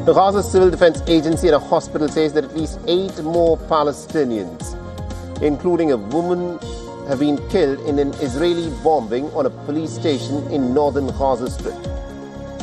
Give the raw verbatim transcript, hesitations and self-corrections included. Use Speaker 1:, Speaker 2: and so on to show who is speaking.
Speaker 1: The Gaza Civil Defense Agency and a hospital says that at least eight more Palestinians, including a woman, have been killed in an Israeli bombing on a police station in northern Gaza Strip.